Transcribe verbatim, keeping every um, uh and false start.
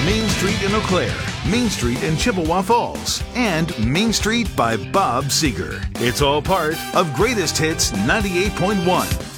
Main Street in Eau Claire, Main Street in Chippewa Falls, and Main Street by Bob Seger. It's all part of Greatest Hits ninety-eight point one.